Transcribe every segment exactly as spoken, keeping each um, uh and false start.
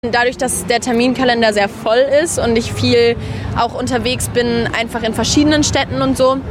Dadurch, dass der Terminkalender sehr voll ist und ich viel auch unterwegs bin, einfach in verschiedenen Städten und so,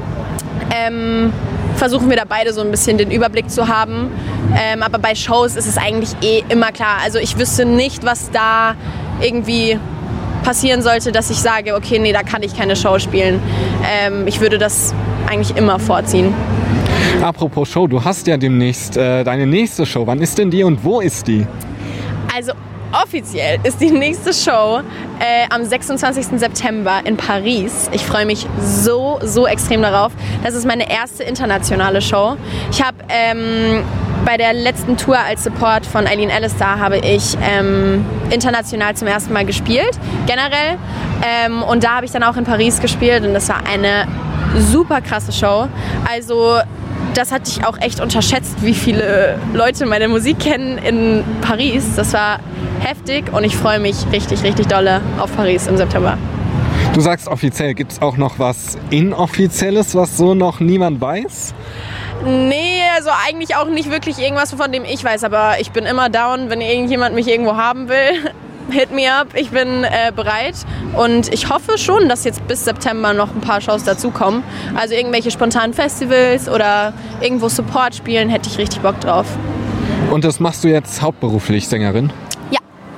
ähm, versuchen wir da beide so ein bisschen den Überblick zu haben. Ähm, aber bei Shows ist es eigentlich eh immer klar. Also ich wüsste nicht, was da irgendwie passieren sollte, dass ich sage, okay, nee, da kann ich keine Show spielen. Ähm, ich würde das eigentlich immer vorziehen. Apropos Show, du hast ja demnächst äh, deine nächste Show. Wann ist denn die und wo ist die? Also offiziell ist die nächste Show äh, am sechsundzwanzigsten September in Paris. Ich freue mich so, so extrem darauf. Das ist meine erste internationale Show. Ich habe ähm, bei der letzten Tour als Support von Eileen Alistair habe ich ähm, international zum ersten Mal gespielt, generell. Ähm, und da habe ich dann auch in Paris gespielt und das war eine super krasse Show. Also das hatte ich auch echt unterschätzt, wie viele Leute meine Musik kennen in Paris. Das war heftig und ich freue mich richtig, richtig dolle auf Paris im September. Du sagst offiziell, gibt es auch noch was Inoffizielles, was so noch niemand weiß? Nee, also eigentlich auch nicht wirklich irgendwas, von dem ich weiß, aber ich bin immer down, wenn irgendjemand mich irgendwo haben will. Hit me up, ich bin äh, bereit und ich hoffe schon, dass jetzt bis September noch ein paar Shows dazukommen. Also irgendwelche spontanen Festivals oder irgendwo Support spielen, hätte ich richtig Bock drauf. Und das machst du jetzt hauptberuflich, Sängerin? Ja.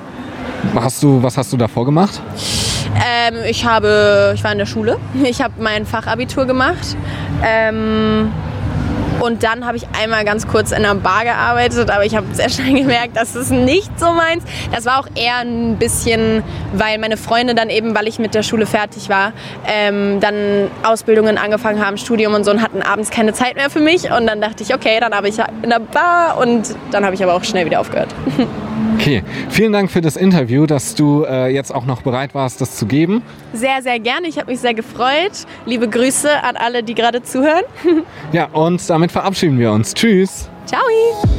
Hast du, was hast du davor gemacht? Ähm, ich habe, ich war in der Schule, ich habe mein Fachabitur gemacht. Ähm, Und dann habe ich einmal ganz kurz in einer Bar gearbeitet, aber ich habe sehr schnell gemerkt, das ist nicht so meins. Das war auch eher ein bisschen, weil meine Freunde dann eben, weil ich mit der Schule fertig war, ähm, dann Ausbildungen angefangen haben, Studium und so und hatten abends keine Zeit mehr für mich. Und dann dachte ich, okay, dann habe ich in der Bar und dann habe ich aber auch schnell wieder aufgehört. Okay, vielen Dank für das Interview, dass du äh, jetzt auch noch bereit warst, das zu geben. Sehr, sehr gerne. Ich habe mich sehr gefreut. Liebe Grüße an alle, die gerade zuhören. Ja, und damit verabschieden wir uns. Tschüss. Ciao.